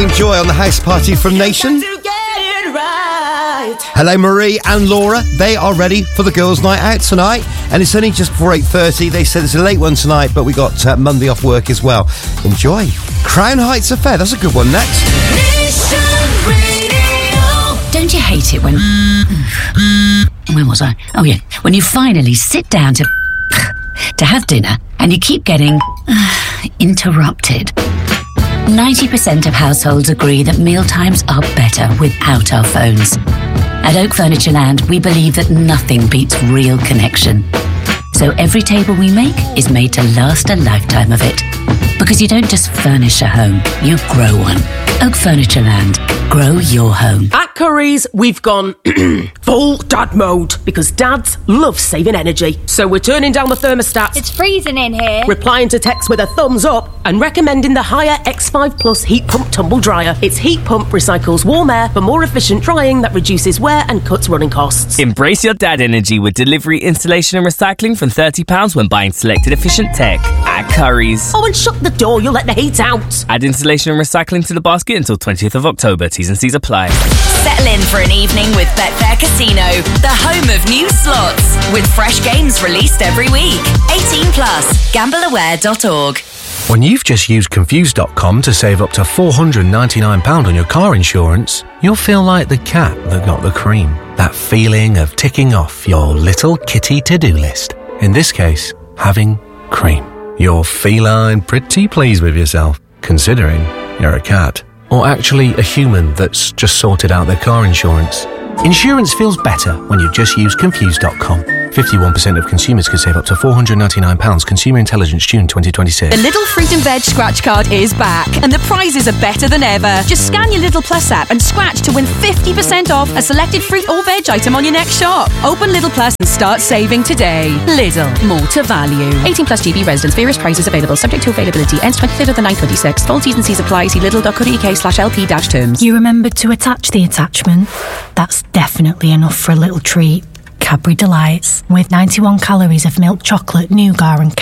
having Joy on the house party from Nation. Hello, Marie and Laura. They are ready for the girls' night out tonight, and it's only just before 8:30. They said it's a late one tonight, but we got Monday off work as well. Enjoy. Crown Heights Affair. That's a good one. Next. Don't you hate it when... Where was I? Oh, yeah. When you finally sit down to have dinner and you keep getting interrupted. 90% of households agree that mealtimes are better without our phones. At Oak Furnitureland, we believe that nothing beats real connection. So every table we make is made to last a lifetime of it. Because you don't just furnish a home, you grow one. Oak Furnitureland. Grow your home. At Curry's, we've gone full dad mode because dads love saving energy. So we're turning down the thermostat. It's freezing in here. Replying to texts with a thumbs up and recommending the higher X5 Plus heat pump tumble dryer. Its heat pump recycles warm air for more efficient drying that reduces wear and cuts running costs. Embrace your dad energy with delivery, installation and recycling from £30 when buying selected efficient tech at Curry's. Oh, and shut the door, you'll let the heat out. Add installation and recycling to the basket until 20th of October. T's and C's apply. Settle in for an evening with Betfair Casino, the home of new slots, with fresh games released every week. 18 plus. Gambleaware.org. When you've just used Confused.com to save up to £499 on your car insurance, you'll feel like the cat that got the cream. That feeling of ticking off your little kitty to-do list. In this case, having cream. You're feline pretty pleased with yourself, considering you're a cat. Or actually a human that's just sorted out their car insurance. Insurance feels better when you just use Confused.com. 51% of consumers could save up to £499. Consumer Intelligence, June 2026. The Lidl Fruit and Veg scratch card is back, and the prizes are better than ever. Just scan your Lidl Plus app and scratch to win 50% off a selected fruit or veg item on your next shop. Open Lidl Plus and start saving today. Lidl, more to value. 18 plus GB residents. Various prices available. Subject to availability. Ends 23rd of the 9/26. Full T's and C's apply. See lidl.co.uk/LP-terms. You remembered to attach the attachment? That's definitely enough for a little treat. Cadbury Delights, with 91 calories of milk chocolate, nougat and